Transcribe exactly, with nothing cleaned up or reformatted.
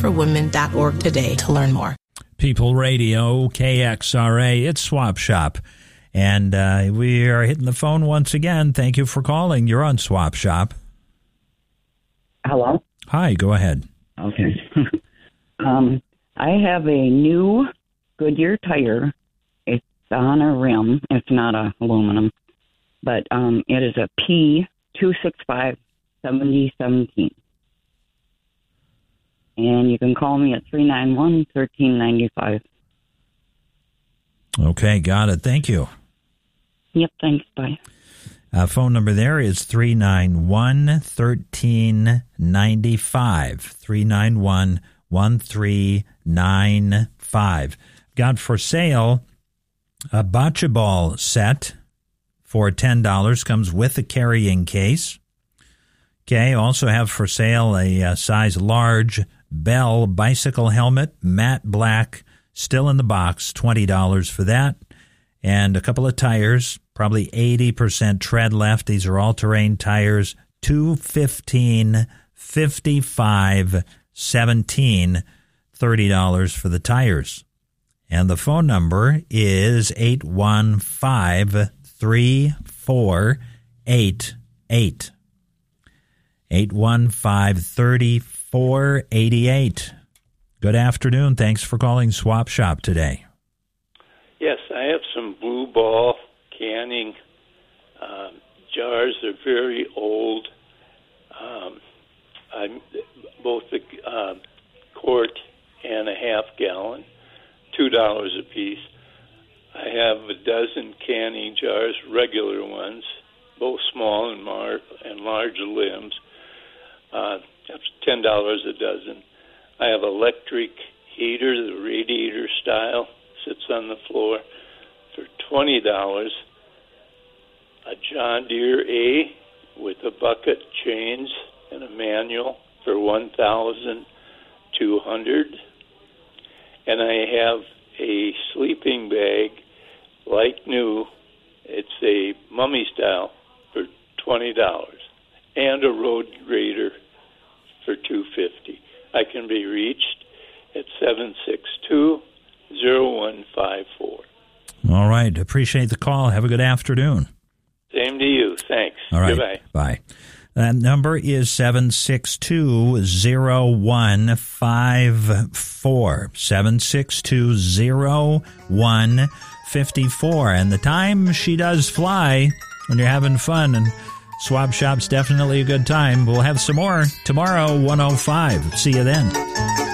for women dot org today to learn more. People Radio, K X R A, it's Swap Shop. And uh, we are hitting the phone once again. Thank you for calling. You're on Swap Shop. Hello? Hi, go ahead. Okay. um, I have a new Goodyear tire. It's on a rim. It's not a aluminum. But um, it is a P two sixty-five seventy seventeen. And you can call me at three nine one, one three nine five. Okay, got it. Thank you. Yep, thanks. Bye. Uh, phone number there is three nine one, one three nine five. three nine one, one three nine five. Got for sale a bocce ball set for ten dollars. Comes with a carrying case. Okay, also have for sale a, a size large Bell bicycle helmet, matte black, still in the box, twenty dollars for that. And a couple of tires, probably eighty percent tread left. These are all-terrain tires, two fifteen, fifty-five, seventeen, thirty dollars for the tires. And the phone number is eight one five, three four eight eight. eight one five, three four eight eight. Good afternoon. Thanks for calling Swap Shop today. Yes, I have some Blue Ball canning um, jars. They're very old. Um, I'm both the uh, quart and a half gallon, two dollars a piece. I have a dozen canning jars, regular ones, both small and, mar- and large limbs. Uh, that's ten dollars a dozen. I have electric heater, the radiator style, sits on the floor for twenty dollars. A John Deere A with a bucket, chains, and a manual for one thousand two hundred dollars. And I have a sleeping bag, like new. It's a mummy style for twenty dollars. And a road grader for two hundred fifty dollars. I can be reached at seven six two, zero one five four. All right. Appreciate the call. Have a good afternoon. Same to you. Thanks. All right. Goodbye. Bye. That number is seven six two, zero one five four. seven six two, zero one five four. And the time she does fly when you're having fun, and Swap Shop's definitely a good time. We'll have some more tomorrow, one oh five. See you then.